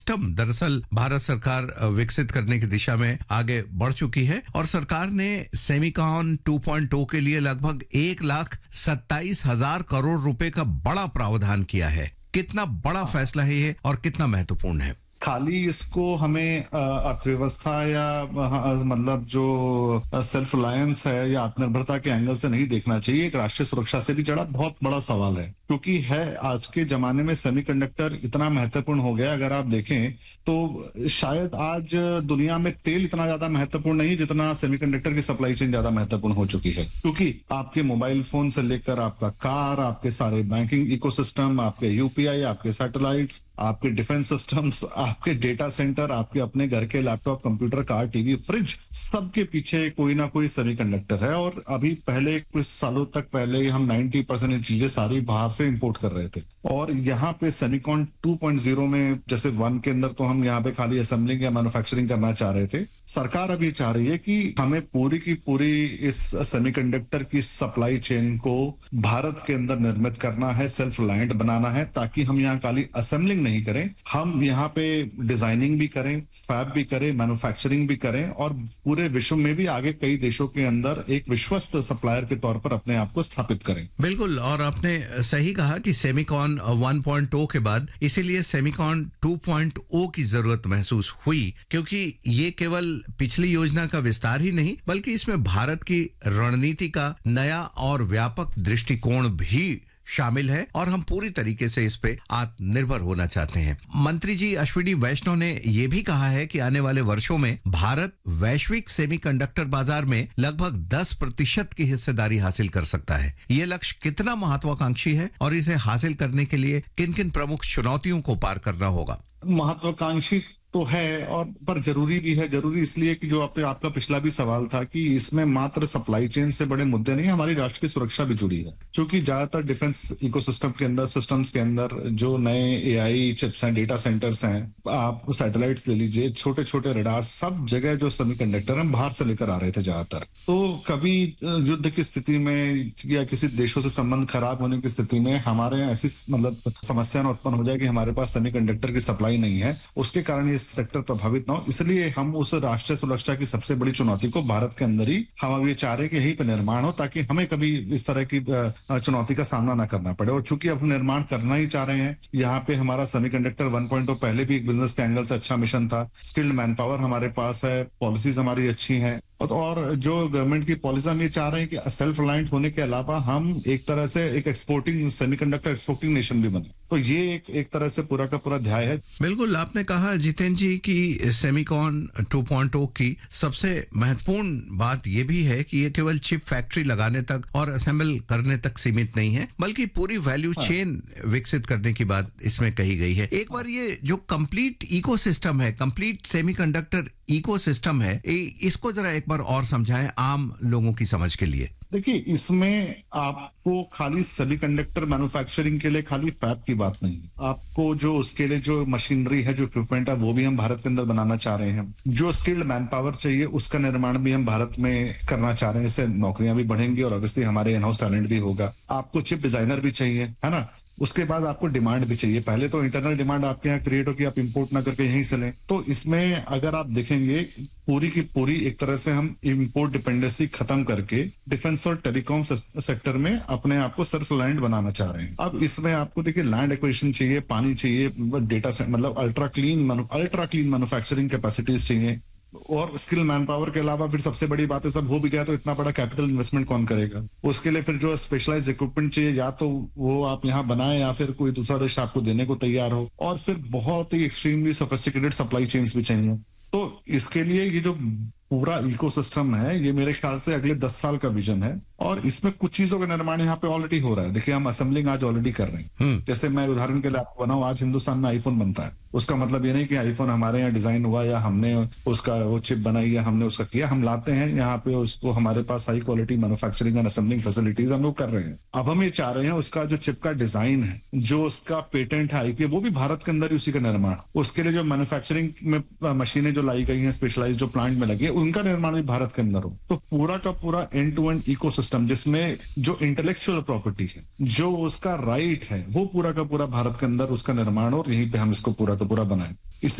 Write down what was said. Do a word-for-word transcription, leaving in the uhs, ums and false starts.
System दरअसल भारत सरकार विकसित करने की दिशा में आगे बढ़ चुकी है और सरकार ने सेमिकॉन टू पॉइंट ओ के लिए लगभग एक लाख सत्ताईस हजार करोड़ रुपए का बड़ा प्रावधान किया है। कितना बड़ा फैसला है ये और कितना महत्वपूर्ण है? खाली इसको हमें अर्थव्यवस्था या मतलब जो सेल्फ रिलायंस है या आत्मनिर्भरता के एंगल से नहीं देखना चाहिए, एक राष्ट्रीय सुरक्षा से भी जुड़ा बहुत बड़ा सवाल है, क्योंकि है आज के जमाने में सेमीकंडक्टर इतना महत्वपूर्ण हो गया। अगर आप देखें तो शायद आज दुनिया में तेल इतना ज्यादा महत्वपूर्ण नहीं जितना सेमीकंडक्टर की सप्लाई चेन ज्यादा महत्वपूर्ण हो चुकी है, क्योंकि आपके मोबाइल फोन से लेकर आपका कार, आपके सारे बैंकिंग इकोसिस्टम, आपके यूपीआई, आपके सैटेलाइट्स, आपके डिफेंस सिस्टम्स, आपके डेटा सेंटर, आपके अपने घर के laptop, computer, car, TV, fridge, सबके पीछे कोई ना कोई सेमीकंडक्टर है। और अभी पहले कुछ सालों तक पहले हम नब्बे परसेंट चीजें सारी बाहर से इंपोर्ट कर रहे थे, और यहाँ पे सेमिकॉन टू पॉइंट ओ में जैसे वन के अंदर तो हम यहाँ पे खाली असेंबलिंग या मैन्युफैक्चरिंग करना चाह रहे थे। सरकार अभी चाह रही है कि हमें पूरी की पूरी इस सेमीकंडक्टर की सप्लाई चेन को भारत के अंदर निर्मित करना है, सेल्फ रिलायंट बनाना है, ताकि हम यहाँ खाली असेंबलिंग नहीं करें, हम यहाँ पे डिजाइनिंग भी करें, फैब भी करें, मैन्युफैक्चरिंग भी करें, और पूरे विश्व में भी आगे कई देशों के अंदर एक विश्वस्त सप्लायर के तौर पर अपने आप को स्थापित करें। बिल्कुल, और आपने सही कहा कि सेमिकॉन वन पॉइंट ओ के बाद इसीलिए सेमिकॉन टू पॉइंट ओ की जरूरत महसूस हुई, क्योंकि ये केवल पिछली योजना का विस्तार ही नहीं बल्कि इसमें भारत की रणनीति का नया और व्यापक दृष्टिकोण भी शामिल है और हम पूरी तरीके से इस पे आत्मनिर्भर होना चाहते हैं। मंत्री जी अश्विनी वैष्णव ने यह भी कहा है कि आने वाले वर्षों में भारत वैश्विक सेमीकंडक्टर बाजार में लगभग दस प्रतिशत की हिस्सेदारी हासिल कर सकता है। ये लक्ष्य कितना महत्वाकांक्षी है और इसे हासिल करने के लिए किन किन प्रमुख चुनौतियों को पार करना होगा? महत्वाकांक्षी तो है, और पर जरूरी भी है। जरूरी इसलिए कि जो आपने आपका पिछला भी सवाल था कि इसमें मात्र सप्लाई चेन से बड़े मुद्दे नहीं, हमारी राष्ट्र की सुरक्षा भी जुड़ी है, क्योंकि ज्यादातर डिफेंस इकोसिस्टम के अंदर, सिस्टम्स के अंदर जो नए एआई चिप्स हैं, डेटा सेंटर्स हैं, आप सैटेलाइट्स ले लीजिए, छोटे छोटे रडार, सब जगह जो सेमीकंडक्टर हम बाहर से लेकर आ रहे थे ज्यादातर। तो कभी युद्ध की स्थिति में या किसी देशों से संबंध खराब होने की स्थिति में हमारे यहाँ ऐसी मतलब समस्या न उत्पन्न हो जाए कि हमारे पास सेमीकंडक्टर की सप्लाई नहीं है, उसके कारण सेक्टर प्रभावित ना हो। इसलिए हम उस राष्ट्रीय सुरक्षा की सबसे बड़ी चुनौती को भारत के अंदर ही हम अभी चाह रहे हैं कि यहीं पर निर्माण हो, ताकि हमें कभी इस तरह की चुनौती का सामना ना करना पड़े। और चूंकि अब निर्माण करना ही चाह रहे हैं, यहाँ पे हमारा सेमीकंडक्टर वन पॉइंट ओ पहले भी एक बिजनेस के एंगल से अच्छा मिशन था, स्किल्ड मैन पावर हमारे पास है, पॉलिसीज हमारी अच्छी हैं, और जो गवर्नमेंट की पॉलिसी हम ये चाह रहे हैं कि सेल्फ रिलायंट होने के अलावा हम एक तरह से एक एक्सपोर्टिंग सेमीकंडक्टर एक्सपोर्टिंग नेशन भी बने। तो ये एक एक तरह से पूरा का पूरा ध्याय है। बिल्कुल, आपने कहा जितेंद्र जी कि सेमिकॉन टू पॉइंट ओ की सबसे महत्वपूर्ण बात ये भी है कि ये केवल चिप फैक्ट्री लगाने तक और असेंबल करने तक सीमित नहीं है, बल्कि पूरी वैल्यू हाँ। चेन विकसित करने की बात इसमें कही गई है। एक बार ये जो कंप्लीट इकोसिस्टम है, कंप्लीट सेमीकंडक्टर इकोसिस्टम है, इसको जरा एक बार और समझाएं आम लोगों की समझ के लिए। देखिए, इसमें आपको खाली सेमीकंडक्टर मैन्युफैक्चरिंग के लिए खाली फैब की बात नहीं, आपको जो उसके लिए जो मशीनरी है, जो इक्विपमेंट है, वो भी हम भारत के अंदर बनाना चाह रहे हैं। जो स्किल्ड मैन पावर चाहिए उसका निर्माण भी हम भारत में करना चाह रहे हैं, इससे नौकरियां भी बढ़ेंगी और ऑब्वियसली हमारे इन हाउस टैलेंट भी होगा। आपको चिप डिजाइनर भी चाहिए, है ना, उसके बाद आपको डिमांड भी चाहिए। पहले तो इंटरनल डिमांड आपके यहाँ क्रिएट हो कि आप इंपोर्ट ना करके यहीं से लें। तो इसमें अगर आप देखेंगे पूरी की पूरी एक तरह से हम इंपोर्ट डिपेंडेंसी खत्म करके डिफेंस और टेलीकॉम सेक्टर में अपने आप को सेल्फ रिलायंट बनाना चाह रहे हैं। अब इसमें आपको देखिए लैंड एक्विजिशन चाहिए, पानी चाहिए, डेटा से मतलब ultra clean ultra clean manufacturing capacities चाहिए, और स्किल मैन पावर के अलावा फिर सबसे बड़ी बात है, सब हो भी जाए तो इतना बड़ा कैपिटल इन्वेस्टमेंट कौन करेगा? उसके लिए फिर जो स्पेशलाइज इक्विपमेंट चाहिए, या तो वो आप यहाँ बनाए या फिर कोई दूसरा देश आपको देने को तैयार हो, और फिर बहुत ही एक्सट्रीमली सोफिस्टिकेटेड सप्लाई चेन्स भी चाहिए। तो इसके लिए ये जो पूरा इकोसिस्टम है, ये मेरे ख्याल से अगले दस साल का विजन है, और इसमें कुछ चीजों का निर्माण यहाँ पे ऑलरेडी हो रहा है। देखिए, हम असेंबलिंग आज ऑलरेडी कर रहे हैं। जैसे मैं उदाहरण के लिए आपको बनाऊं, आज हिंदुस्तान में आईफोन बनता है, उसका मतलब ये नहीं कि आईफोन हमारे यहाँ डिजाइन हुआ या हमने उसका वो चिप बनाई या हमने उसका किया, हम लाते हैं यहाँ पे उसको, हमारे पास high quality manufacturing and assembling facilities हम लोग कर रहे हैं। अब हम ये चाह रहे हैं उसका जो चिप का डिजाइन है, जो उसका पेटेंट है, आईपी, वो भी भारत के अंदर ही उसी का निर्माण, उसके लिए जो मैन्युफैक्चरिंग में मशीनें जो लाई गई हैं, स्पेशलाइज जो प्लांट में लगी है, उनका निर्माण भी भारत के अंदर हो, तो पूरा का पूरा एंड टू एंड इकोसिस्टम जिसमें जो इंटेलेक्चुअल प्रॉपर्टी है, जो उसका राइट है, वो पूरा का पूरा भारत के अंदर उसका निर्माण हो और यहीं पे हम इसको पूरा का पूरा बनाएं।